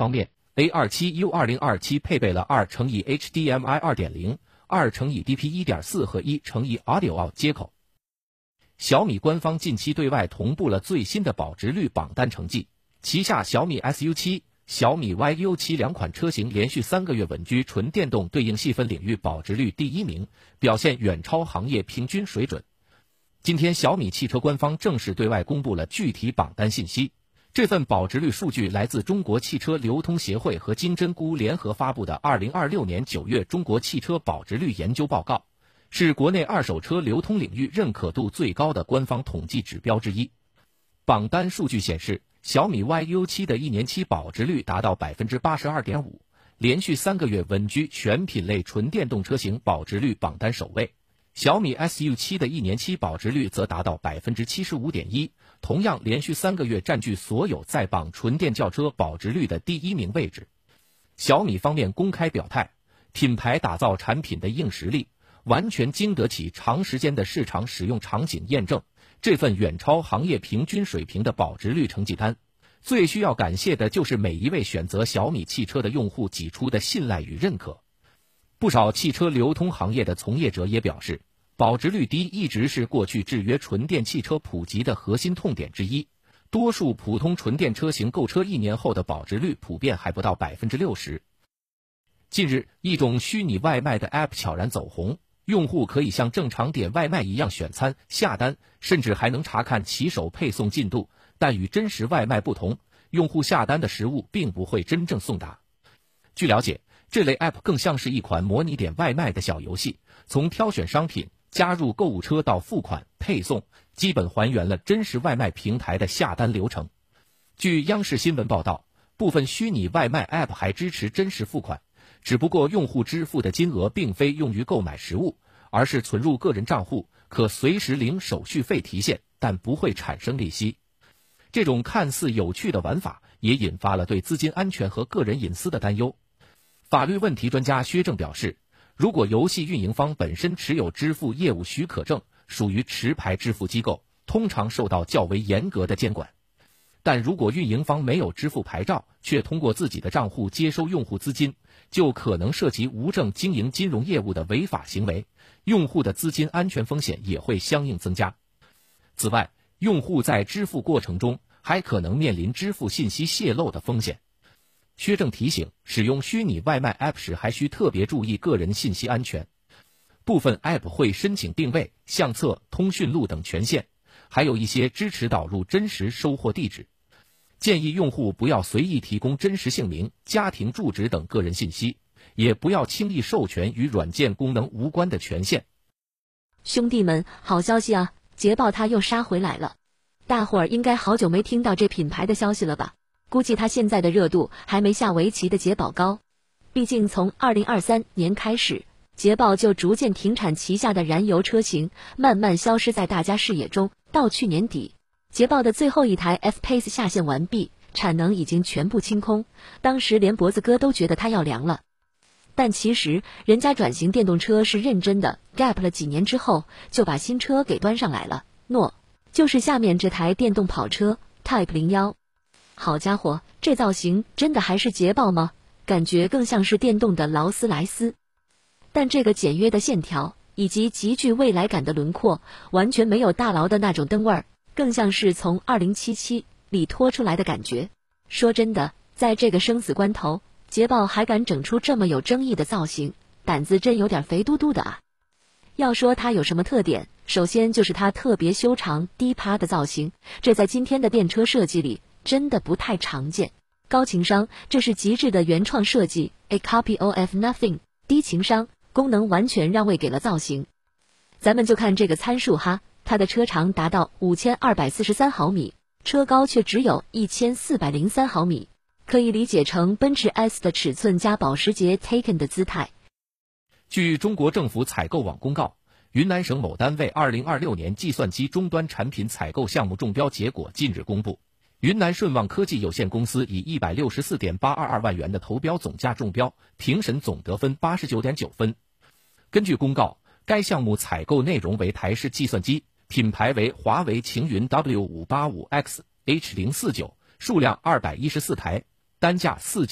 方面 ，A27U 2027配备了2x HDMI 2.0、2x DP 1.4和1x Audio Out 接口。小米官方近期对外同步了最新的保值率榜单成绩，旗下小米 SU7、小米 YU7 两款车型连续3个月稳居纯电动对应细分领域保值率第1名，表现远超行业平均水准。今天，小米汽车官方正式对外公布了具体榜单信息。这份保值率数据来自中国汽车流通协会和金针菇联合发布的2026年9月中国汽车保值率研究报告，是国内二手车流通领域认可度最高的官方统计指标之一。榜单数据显示，小米 YU7 的1年期保值率达到 82.5%， 连续3个月稳居全品类纯电动车型保值率榜单首位。小米 SU7 的1年期保值率则达到 75.1%， 同样连续3个月占据所有在榜纯电轿车保值率的第1名位置。小米方面公开表态，品牌打造产品的硬实力完全经得起长时间的市场使用场景验证，这份远超行业平均水平的保值率成绩单，最需要感谢的就是每一位选择小米汽车的用户给出的信赖与认可。不少汽车流通行业的从业者也表示，保值率低一直是过去制约纯电汽车普及的核心痛点之一。多数普通纯电车型购车1年后的保值率普遍还不到 60%。近日，一种虚拟外卖的 App 悄然走红，用户可以像正常点外卖一样选餐、下单，甚至还能查看骑手配送进度，但与真实外卖不同，用户下单的食物并不会真正送达。据了解，这类 App 更像是一款模拟点外卖的小游戏，从挑选商品、加入购物车到付款、配送，基本还原了真实外卖平台的下单流程。据央视新闻报道，部分虚拟外卖 App 还支持真实付款，只不过用户支付的金额并非用于购买食物，而是存入个人账户，可随时零手续费提现，但不会产生利息。这种看似有趣的玩法，也引发了对资金安全和个人隐私的担忧。法律问题专家薛正表示，如果游戏运营方本身持有支付业务许可证，属于持牌支付机构，通常受到较为严格的监管。但如果运营方没有支付牌照，却通过自己的账户接收用户资金，就可能涉及无证经营金融业务的违法行为，用户的资金安全风险也会相应增加。此外，用户在支付过程中还可能面临支付信息泄露的风险。薛正提醒，使用虚拟外卖 App 时还需特别注意个人信息安全。部分 App 会申请定位、相册、通讯录等权限，还有一些支持导入真实收货地址。建议用户不要随意提供真实姓名、家庭住址等个人信息，也不要轻易授权与软件功能无关的权限。 兄弟们，好消息啊！捷豹它又杀回来了。大伙儿应该好久没听到这品牌的消息了吧？估计它现在的热度还没下围棋的捷豹高。毕竟从2023年开始，捷豹就逐渐停产旗下的燃油车型，慢慢消失在大家视野中。到去年底，捷豹的最后一台 F-Pace 下线完毕，产能已经全部清空，当时连脖子哥都觉得它要凉了。但其实人家转型电动车是认真的 ，gap 了几年之后，就把新车给端上来了。就是下面这台电动跑车 Type 01。好家伙，这造型真的还是捷豹吗？感觉更像是电动的劳斯莱斯。但这个简约的线条以及极具未来感的轮廓，完全没有大劳的那种灯味儿，更像是从2077里拖出来的感觉。说真的，在这个生死关头，捷豹还敢整出这么有争议的造型，胆子真有点肥嘟嘟的啊。要说它有什么特点，首先就是它特别修长低趴的造型，这在今天的电车设计里真的不太常见。高情商，这是极致的原创设计 ，a copy of nothing。低情商，功能完全让位给了造型。咱们就看这个参数哈，它的车长达到5243毫米，车高却只有1403毫米，可以理解成奔驰 S 的尺寸加保时捷 Taycan 的姿态。 据中国政府采购网公告，云南省某单位2026年计算机终端产品采购项目中标结果近日公布。云南顺旺科技有限公司以164.822万元的投标总价中标，评审总得分89.9分。根据公告，该项目采购内容为台式计算机，品牌为华为擎云 W585X H049，数量214台，单价4